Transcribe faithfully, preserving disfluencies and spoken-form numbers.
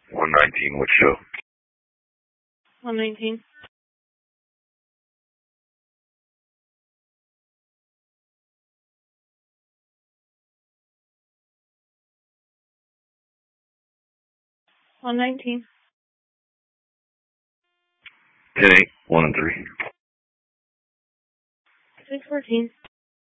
one nineteen, which show? one nineteen. one nineteen. ten eight, one and three. six fourteen.